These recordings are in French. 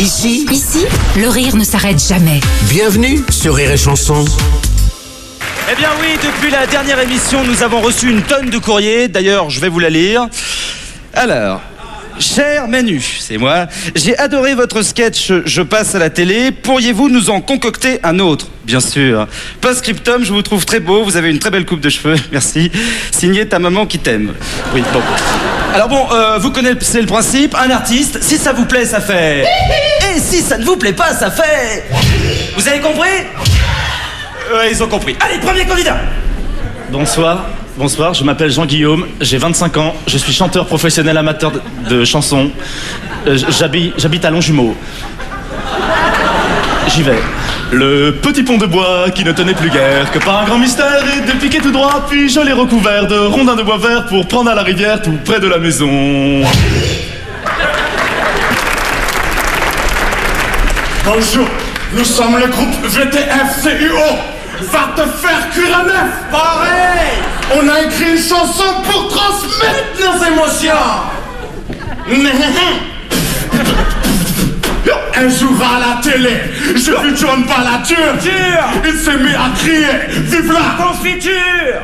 Ici, le rire ne s'arrête jamais. bienvenue sur Rire et Chanson. Eh bien oui, depuis la dernière émission, nous avons reçu une tonne de courriers. D'ailleurs, je vais vous la lire. Alors, cher Manu, c'est moi. J'ai adoré votre sketch Je passe à la télé. Pourriez-vous nous en concocter un autre? Bien sûr. Post-scriptum, je vous trouve très beau. Vous avez une très belle coupe de cheveux. Merci. Signé ta maman qui t'aime. Oui, bon. Alors bon, vous connaissez le principe. Un artiste, si ça vous plaît, ça fait. Et si ça ne vous plaît pas, ça fait. Vous avez compris? Ouais, ils ont compris. Allez, premier candidat. Bonsoir, je m'appelle Jean-Guillaume, j'ai 25 ans, je suis chanteur professionnel amateur de chansons. J'habite à Longjumeau. J'y vais. Le petit pont de bois qui ne tenait plus guère que par un grand mystère et de piquer tout droit, puis je l'ai recouvert de rondins de bois vert pour prendre à la rivière tout près de la maison. Bonjour, nous sommes le groupe VTFCUO. Va te faire cuire à neuf. Pareil. On a écrit une chanson pour transmettre nos émotions. Un jour à la télé, j'ai vu John Balladur. Il s'est mis à crier vive la confiture.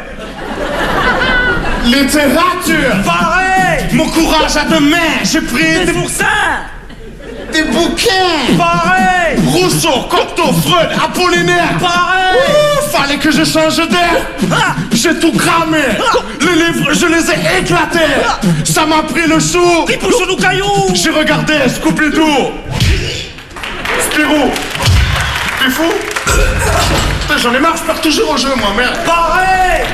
Littérature. Pareil. Mon courage à deux mains, j'ai pris des oursins. Des bouquins. Pareil. Rousseau, Cocteau, Freud, Apollinaire. Pareil. Fallait que je change d'air. J'ai tout cramé. Les livres, je les ai éclatés. Ça m'a pris le chou. Qui pousse nos cailloux. J'ai regardé Scooby-Doo. Spirou. T'es fou? Putain, j'en ai marre, je perds toujours au jeu, moi, merde. Pareil.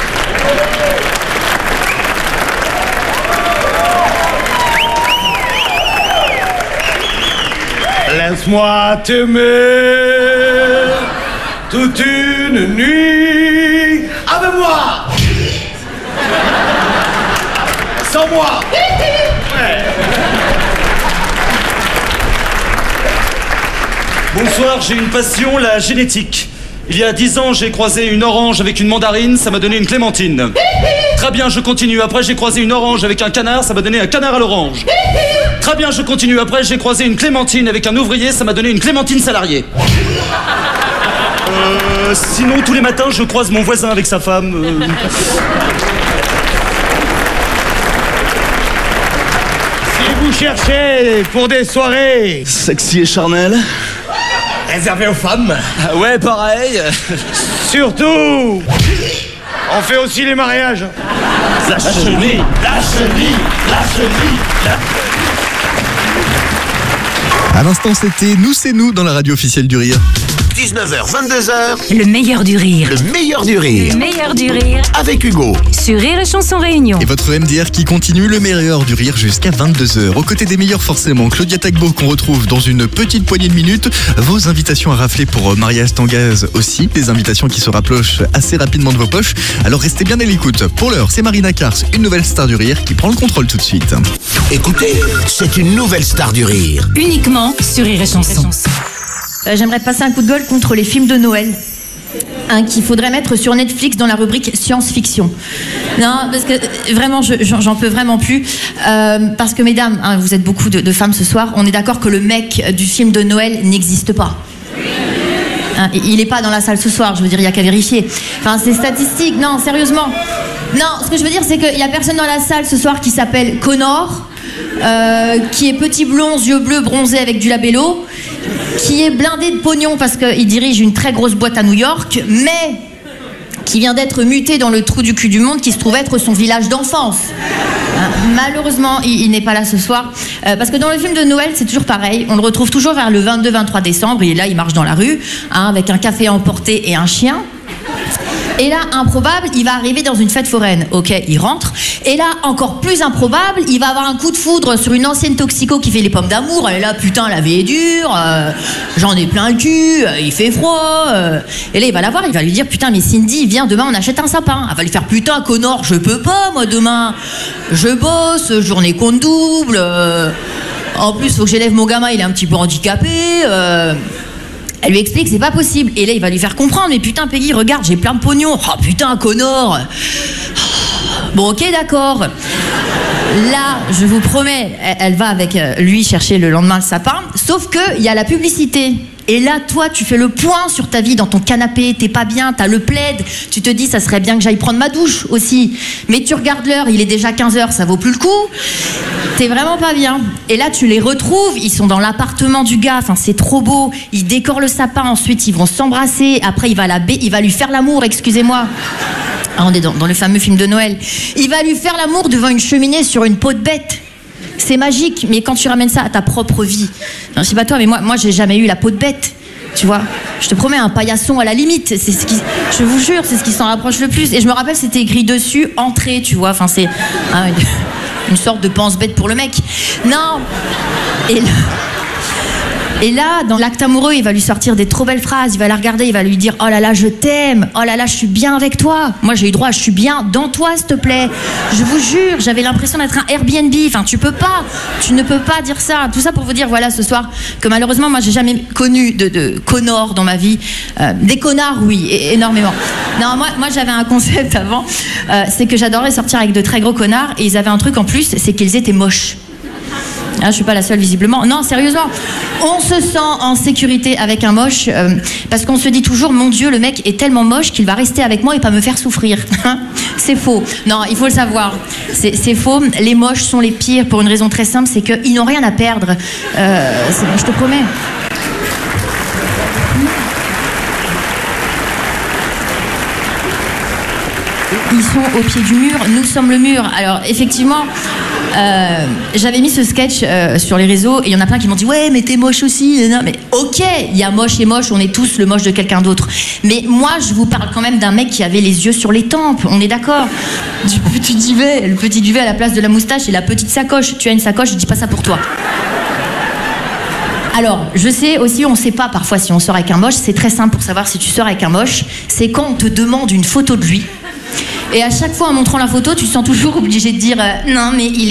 Laisse-moi t'aimer toute une nuit avec moi. Sans moi. Ouais. Bonsoir, j'ai une passion, la génétique. Il y a 10 ans, j'ai croisé une orange avec une mandarine, ça m'a donné une clémentine. Très bien, je continue. Après, j'ai croisé une orange avec un canard, ça m'a donné un canard à l'orange. Très bien, je continue. Après, j'ai croisé une clémentine avec un ouvrier, ça m'a donné une clémentine salariée. Sinon, tous les matins, je croise mon voisin avec sa femme. Si vous cherchez pour des soirées Sexy et charnel. réservées aux femmes, Ouais, pareil. surtout, on fait aussi les mariages. La chenille. À l'instant, c'était Nous c'est nous dans la radio officielle du Rire. 19h, 22h, Le meilleur du rire. le meilleur du rire. Le meilleur du rire Avec Hugo. sur Rire et Chanson Réunion. Et votre MDR qui continue le meilleur du rire jusqu'à 22h. Aux côtés des meilleurs, forcément, Claudia Tagbo qu'on retrouve dans une petite poignée de minutes. Vos invitations à rafler pour Maria Stangaz aussi. Des invitations qui se rapprochent assez rapidement de vos poches. Alors restez bien à l'écoute. Pour l'heure, c'est Marina Kars, une nouvelle star du rire qui prend le contrôle tout de suite. Écoutez, c'est une nouvelle star du rire. Uniquement sur Rire et Chanson. J'aimerais passer un coup de gueule contre les films de Noël. Qu'il faudrait mettre sur Netflix dans la rubrique science-fiction. Non, parce que vraiment, j'en peux vraiment plus. Parce que mesdames, vous êtes beaucoup de femmes ce soir, on est d'accord que le mec du film de Noël n'existe pas. Il n'est pas dans la salle ce soir, je veux dire, il n'y a qu'à vérifier. Enfin, c'est statistique, non, sérieusement. Non, ce que je veux dire, c'est qu'il n'y a personne dans la salle ce soir qui s'appelle Connor, qui est petit blond, yeux bleus, bronzé avec du labello, qui est blindé de pognon parce qu'il dirige une très grosse boîte à New York, mais qui vient d'être muté dans le trou du cul du monde qui se trouve être son village d'enfance. Malheureusement, il n'est pas là ce soir, parce que dans le film de Noël, c'est toujours pareil. On le retrouve toujours vers le 22-23 décembre. Il est là, il marche dans la rue, avec un café à emporter et un chien. Et là, improbable, il va arriver dans une fête foraine. Ok, il rentre. Et là, encore plus improbable, il va avoir un coup de foudre sur une ancienne toxico qui fait les pommes d'amour. Et là, putain, la vie est dure, j'en ai plein le cul, il fait froid. Et là, il va la voir, il va lui dire, putain, mais Cindy, viens, demain, on achète un sapin. Elle va lui faire, putain, Connor, je peux pas, moi, demain. Je bosse, journée compte double. En plus, faut que j'élève mon gamin, il est un petit peu handicapé. Elle lui explique c'est pas possible. Et là, il va lui faire comprendre. Mais putain, Peggy, regarde, j'ai plein de pognon. Oh putain, Connor. Bon, ok, d'accord. Là, je vous promets, elle va avec lui chercher le lendemain le sapin, sauf qu'il y a la publicité. Et là, toi, tu fais le point sur ta vie dans ton canapé, t'es pas bien, t'as le plaid, tu te dis, ça serait bien que j'aille prendre ma douche aussi. Mais tu regardes l'heure, il est déjà 15h, ça vaut plus le coup. T'es vraiment pas bien. Et là, tu les retrouves, ils sont dans l'appartement du gars, enfin, c'est trop beau. Ils décorent le sapin, ensuite, ils vont s'embrasser, après, il va lui faire l'amour, excusez-moi. Ah, on est dans le fameux film de Noël. Il va lui faire l'amour devant une cheminée sur une peau de bête. C'est magique, mais quand tu ramènes ça à ta propre vie, non, je sais pas toi, mais moi j'ai jamais eu la peau de bête, tu vois. Je te promets, un paillasson à la limite, c'est ce qui, je vous jure, c'est ce qui s'en rapproche le plus. Et je me rappelle, c'était écrit dessus, entrée, tu vois. Enfin, c'est une sorte de pense-bête pour le mec. Non. Et là, dans l'acte amoureux, il va lui sortir des trop belles phrases. Il va la regarder, il va lui dire « Oh là là, je t'aime. Oh là là, je suis bien avec toi. Moi, j'ai eu droit, je suis bien dans toi, s'il te plaît. Je vous jure, j'avais l'impression d'être un Airbnb. Enfin, tu ne peux pas dire ça. » Tout ça pour vous dire, voilà, ce soir, que malheureusement, moi, j'ai jamais connu de connards dans ma vie. Des connards, oui, énormément. Non, moi, j'avais un concept avant. C'est que j'adorais sortir avec de très gros connards. Et ils avaient un truc en plus, c'est qu'ils étaient moches. Ah, je suis pas la seule visiblement. Non, sérieusement, on se sent en sécurité avec un moche parce qu'on se dit toujours, mon Dieu, le mec est tellement moche qu'il va rester avec moi et pas me faire souffrir. C'est faux. Non, il faut le savoir. C'est faux. Les moches sont les pires pour une raison très simple, c'est qu'ils n'ont rien à perdre. Je te promets. Ils sont au pied du mur, nous sommes le mur. Alors effectivement, j'avais mis ce sketch sur les réseaux et il y en a plein qui m'ont dit « Ouais, mais t'es moche aussi. » Non, mais ok, il y a moche et moche, on est tous le moche de quelqu'un d'autre. Mais moi, je vous parle quand même d'un mec qui avait les yeux sur les tempes, on est d'accord. Du petit duvet, le petit duvet à la place de la moustache et la petite sacoche. Tu as une sacoche, je dis pas ça pour toi. Alors, je sais aussi, on sait pas parfois si on sort avec un moche. C'est très simple pour savoir si tu sors avec un moche. C'est quand on te demande une photo de lui. Et à chaque fois, en montrant la photo, tu te sens toujours obligé de dire « Non, mais il